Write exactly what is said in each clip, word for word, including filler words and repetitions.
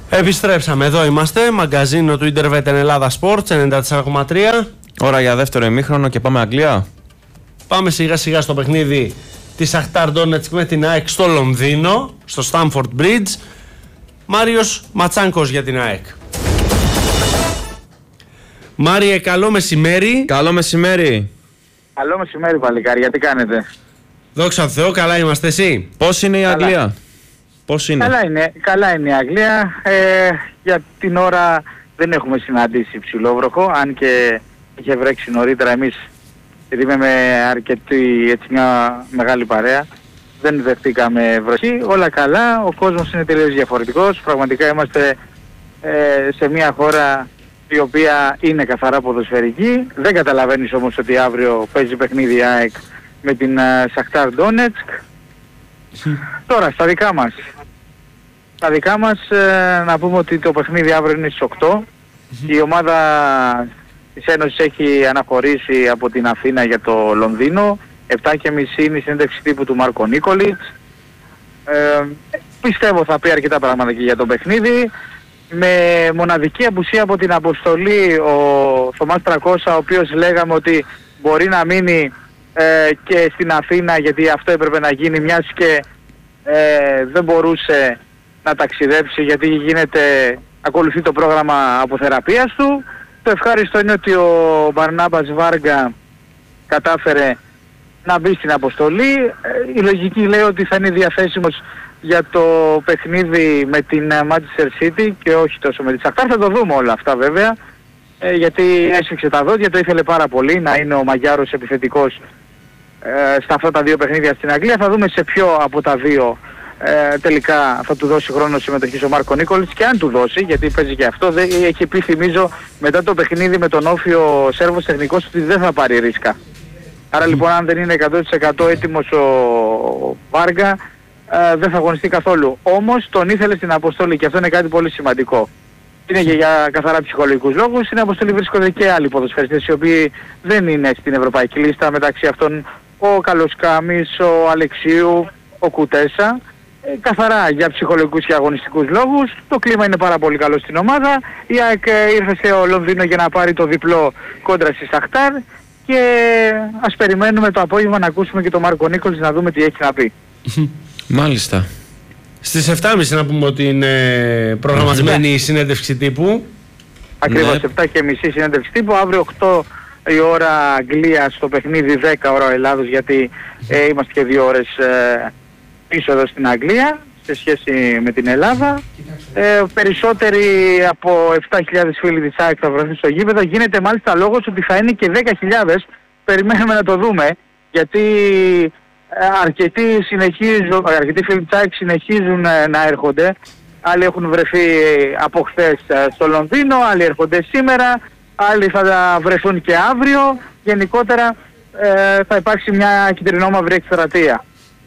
Επιστρέψαμε, εδώ είμαστε. Μαγκαζίνο του Ιντερβετ Ελλάδα Sports ενενήντα τέσσερα κόμμα τρία. Ώρα για δεύτερο ημίχρονο και πάμε Αγγλία. Πάμε σιγά σιγά στο παιχνίδι της Σαχτάρ Ντόνετσκ με την ΑΕΚ στο Λονδίνο, στο Stamford Bridge. Μάριος Ματσάνκος για την ΑΕΚ. Μάριε, καλό μεσημέρι. Καλό μεσημέρι. Καλό μεσημέρι, παλικάρια, τι κάνετε? Δόξα τω Θεώ, καλά είμαστε, εσύ? Πώς είναι η Καλά. Αγγλία? Πώς είναι? Καλά είναι, καλά είναι η Αγγλία. Ε, για την ώρα δεν έχουμε συναντήσει ψηλόβροχο, αν και είχε βρέξει νωρίτερα. Εμείς, επειδή είμαι με αρκετή, έτσι μια μεγάλη παρέα, δεν δεχτήκαμε βροχή. Όλα καλά, ο κόσμος είναι τελείως διαφορετικός. Πραγματικά είμαστε ε, σε μια χώρα η οποία είναι καθαρά ποδοσφαιρική. Δεν καταλαβαίνεις όμως ότι αύριο παίζει παιχνίδι η ΑΕΚ με την Σαχτάρ Ντόνετσκ. Τώρα, στα δικά μας. Στα δικά μας ε, να πούμε ότι το παιχνίδι αύριο είναι στις οκτώ. Η ομάδα της Ένωσης έχει αναχωρήσει από την Αθήνα για το Λονδίνο. επτά και μισή είναι η συνέντευξη τύπου του Μάρκο Νίκολιτς. Ε, πιστεύω θα πει αρκετά πράγματα και για το παιχνίδι. Με μοναδική απουσία από την αποστολή ο Θωμάς Τρακώσα, ο οποίος λέγαμε ότι μπορεί να μείνει ε, και στην Αθήνα, γιατί αυτό έπρεπε να γίνει, μιας και ε, δεν μπορούσε να ταξιδέψει γιατί γίνεται, ακολουθεί το πρόγραμμα αποθεραπείας του. Το ευχάριστο είναι ότι ο Μπαρνάμπας Βάργκα κατάφερε να μπει στην αποστολή. Ε, η λογική λέει ότι θα είναι διαθέσιμος για το παιχνίδι με την Manchester City και όχι τόσο με τη Σαχτάρ. Θα το δούμε όλα αυτά βέβαια, ε, γιατί έσφιξε τα δόντια, το ήθελε πάρα πολύ να είναι ο Μαγιάρος επιθετικός ε, στα αυτά τα δύο παιχνίδια στην Αγγλία. Θα δούμε σε ποιο από τα δύο ε, τελικά θα του δώσει χρόνο συμμετοχής ο Μάρκο Νίκολιτς, και αν του δώσει, γιατί παίζει και αυτό. Δεν, έχει πει, θυμίζω, μετά το παιχνίδι με τον Όφιο Σέρβος τεχνικός ότι δεν θα πάρει ρίσκα. Άρα λοιπόν, αν δεν είναι εκατό τοις εκατό έτοιμος ο Βάργκα, ε, δεν θα αγωνιστεί καθόλου. Όμως τον ήθελε στην αποστολή και αυτό είναι κάτι πολύ σημαντικό. Είναι και για καθαρά ψυχολογικούς λόγους. Στην αποστολή βρίσκονται και άλλοι ποδοσφαιριστές οι οποίοι δεν είναι στην ευρωπαϊκή λίστα, μεταξύ αυτών ο Καλοσκάμης, ο Αλεξίου, ο Κουτέσα. Ε, καθαρά για ψυχολογικούς και αγωνιστικούς λόγους. Το κλίμα είναι πάρα πολύ καλό στην ομάδα. Η ΑΕΚ ήρθε στο Λονδίνο για να πάρει το διπλό κόντρα στη Σαχτάρ και ας περιμένουμε το απόγευμα να ακούσουμε και τον Μάρκο Νίκολιτς να δούμε τι έχει να πει. Μάλιστα. Στις επτά και μισή να πούμε ότι είναι προγραμματισμένη η συνέντευξη τύπου. Ακριβώς, Ναι. επτά και μισή συνέντευξη τύπου. Αύριο οκτώ η ώρα Αγγλία στο παιχνίδι, δέκα ώρα Ελλάδος, γιατί ε, είμαστε και δύο ώρες ε, πίσω εδώ στην Αγγλία σε σχέση με την Ελλάδα. Ε, περισσότεροι από επτά χιλιάδες φίλοι της ΑΕΚ θα βρεθούν στο γήπεδο. Γίνεται μάλιστα λόγος ότι θα είναι και δέκα χιλιάδες. Περιμένουμε να το δούμε, γιατί ε, αρκετοί, συνεχίζουν, αρκετοί φίλοι της ΑΕΚ συνεχίζουν ε, να έρχονται. Άλλοι έχουν βρεθεί από χθες ε, στο Λονδίνο, άλλοι έρχονται σήμερα, άλλοι θα βρεθούν και αύριο. Γενικότερα ε, θα υπάρξει μια κυτρινόμαυρη εκστρατεία.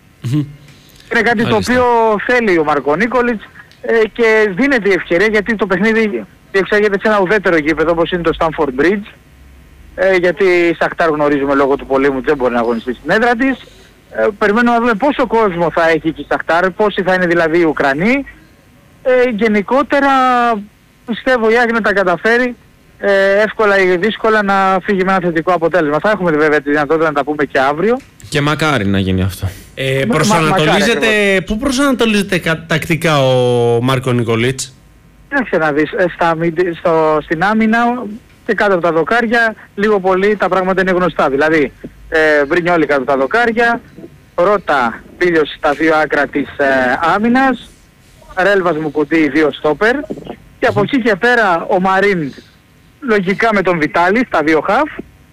Είναι κάτι το οποίο θέλει ο Μάρκο Νίκολιτς ε, και δίνεται η ευκαιρία, γιατί το παιχνίδι διεξάγεται σε ένα ουδέτερο γήπεδο όπως είναι το Stamford Bridge, ε, γιατί η Σαχτάρ, γνωρίζουμε, λόγω του πολέμου δεν μπορεί να αγωνιστεί στην έδρα της. Ε, περιμένουμε να δούμε πόσο κόσμο θα έχει και η Σαχτάρ, πόσοι θα είναι δηλαδή οι Ουκρανοί. Ε, γενικότερα πιστεύω η ΑΕΚ να τα καταφέρει ε, εύκολα ή δύσκολα να φύγει με ένα θετικό αποτέλεσμα. Θα έχουμε βέβαια τη δυνατότητα να τα πούμε και αύριο. Και μακάρι να γίνει αυτό. Ε, προσανατολίζεται, πού προσανατολίζεται κα- τακτικά ο Μάρκο Νίκολιτς? Κοίταξε να δεις, ε, στα, μιντι- στο, στην άμυνα και κάτω από τα δοκάρια λίγο πολύ τα πράγματα είναι γνωστά. Δηλαδή ε, Μπρινιόλι κάτω από τα δοκάρια, Ρώτα Πίλιος στα δύο άκρα της ε, άμυνας, Ρέλβας Μουκουτί δύο στόπερ, και από εκεί και πέρα ο Μαρίν λογικά με τον Βιτάλη στα δύο χαφ.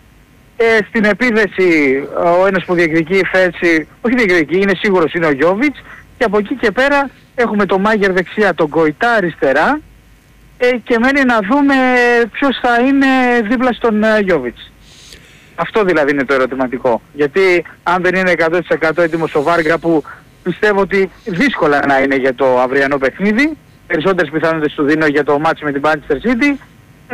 Ε, στην επίθεση ο ένας που διεκδικεί η θέση, όχι διεκδικεί, είναι σίγουρος, είναι ο Γιόβιτς, και από εκεί και πέρα έχουμε τον Μάγερ δεξιά, τον Γκοϊτά αριστερά, ε, και μένει να δούμε ποιος θα είναι δίπλα στον uh, Γιόβιτς. Αυτό δηλαδή είναι το ερωτηματικό. Γιατί αν δεν είναι εκατό τοις εκατό έτοιμος ο Βάργκα, που πιστεύω ότι δύσκολα να είναι για το αυριανό παιχνίδι, περισσότερες πιθανότητες του δίνω για το μάτς με την Manchester City, ε,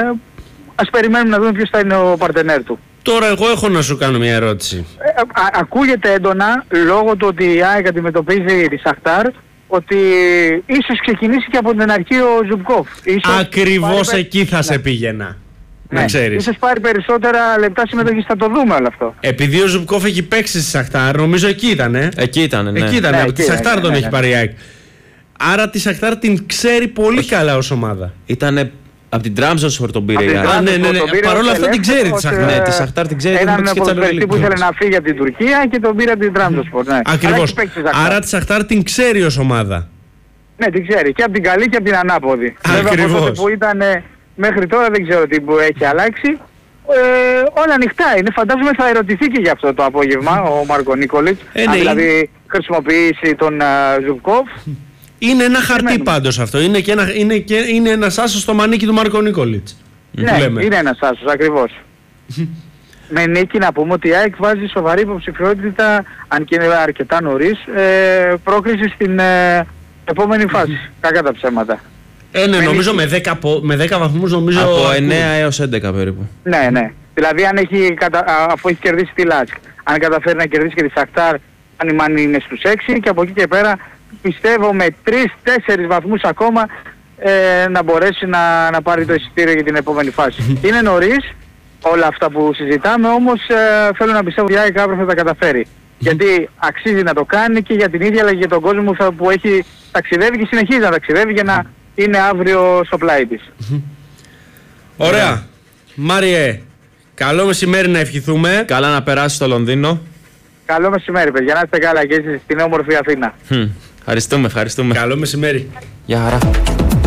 ας περιμένουμε να δούμε ποιος θα είναι ο παρτενέρ του. Τώρα εγώ έχω να σου κάνω μια ερώτηση. Ε, α, ακούγεται έντονα λόγω του ότι η ΑΕΚ αντιμετωπίζει τη Σαχτάρ ότι ίσως ξεκινήσει και από την αρχή ο Ζουμπκόφ. Ακριβώς εκεί θα σε πήγαινα. Ναι. Να ξέρεις. Ίσως πάρει περισσότερα λεπτά συμμετοχής, θα το δούμε όλο αυτό. Επειδή ο Ζουμπκόφ έχει παίξει στη Σαχτάρ, νομίζω εκεί ήτανε. Εκεί ήταν, ναι. Εκεί ήτανε, Ναι, από τη εκεί, Σαχτάρ ναι, τον ναι, έχει ναι. πάρει η ΑΕΚ. Άρα τη Σαχτάρ την ξέρει πολύ Όχι. καλά ως ομάδα. Ήτανε από την Τραμζονσπορ τον πήρε Από η την ΑΕΚ. Α, ναι, ναι, ναι. τον πήρε Παρ' όλα ως αυτά την ξέρει τη ελεύθερος, Σαχτάρ. Ναι, ε, τη Σαχτάρ την ξέρει. Έναν την παίξει και ποδοσφαιριστή που Champions ήθελε League. να φύγει από την Τουρκία και τον πήρε από την Τραμζονσπορ. Ναι. Ακριβώς. Αλλά έχει παίξει στη Σαχτάρ. Άρα τη Σαχτάρ την ξέρει ως ομάδα. Ναι, την ξέρει. Και από την καλή και από την ανάποδη. Βέβαια από Ακριβώς. τότε που ήταν ε, μέχρι τώρα δεν ξέρω τι που έχει αλλάξει. Ε, όλα ανοιχτά είναι. Φαντάζομαι θα ερωτηθεί και για αυτό το απόγευμα ο Μάρκο Νίκολιτς. Ε, αν ναι, δηλαδή χρησιμοποιήσει τον uh, Ζουμπκόφ. Είναι ένα χαρτί Περιμένουμε. πάντως αυτό. Είναι, και ένα, είναι, και, είναι ένας άσος στο μανίκι του Μάρκο Νίκολιτς. Ναι, που λέμε. είναι ένας άσος ακριβώς. Με νίκη να πούμε ότι η ΑΕΚ βάζει σοβαρή υποψηφιότητα, αν και είναι αρκετά νωρίς, ε, πρόκριση στην ε, επόμενη φάση. Κακά τα ψέματα. Ε, ναι, Με νομίζω νίκη. με δέκα, πο- με δέκα βαθμούς νομίζω. Από ακούω. εννέα έως έντεκα περίπου. Ναι, ναι. Δηλαδή αν έχει, κατα... α, αφού έχει κερδίσει τη Λάσκ, αν καταφέρει να κερδίσει και τη Σαχτάρ, αν η Μάνη είναι στους έξι και από εκεί και πέρα πιστεύω με τρεις τέσσερις βαθμούς ακόμα ε, να μπορέσει να, να πάρει το εισιτήριο για την επόμενη φάση. Είναι νωρίς όλα αυτά που συζητάμε, όμως ε, θέλω να πιστεύω ότι η ΑΕΚ αύριο θα τα καταφέρει. Γιατί αξίζει να το κάνει και για την ίδια αλλά και για τον κόσμο που, θα, που έχει ταξιδεύει και συνεχίζει να ταξιδεύει για να είναι αύριο στο πλάι της. Ωραία. Μάριε, καλό μεσημέρι να ευχηθούμε. Καλά να περάσει στο Λονδίνο. Καλό μεσημέρι παιδιά, να είστε καλά και εσείς στην όμορφη Αθήνα. Χμ. Ευχαριστούμε, ευχαριστούμε. Καλό μεσημέρι. Γεια χαρά.